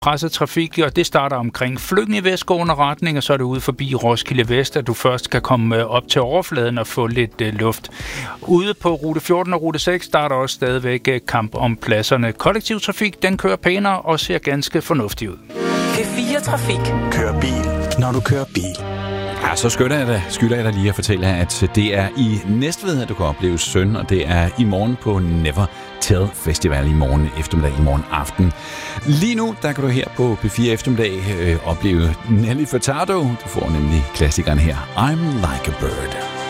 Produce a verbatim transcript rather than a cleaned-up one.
presset trafik, og det starter omkring Fløng i vestgående retning, og så er det ude forbi Roskilde Vest, at du først kan komme op til overfladen og få lidt øh, luft. Ude på rute fjorten og rute seks starter også stadigvæk kamp om pladserne. Kollektiv trafik, den kører pænere og ser ganske fornuftig ud. P fire Trafik. Kør bil, når du kører bil. Ja, så skylder jeg, dig, skylder jeg dig lige at fortælle jer, at det er i Næstved, at du kan opleve Søn, og det er i morgen på Never Tell Festival i morgen eftermiddag, i morgen aften. Lige nu, der kan du her på P fire eftermiddag øh, opleve Nelly Furtado. Du får nemlig klassikeren her, I'm Like a Bird.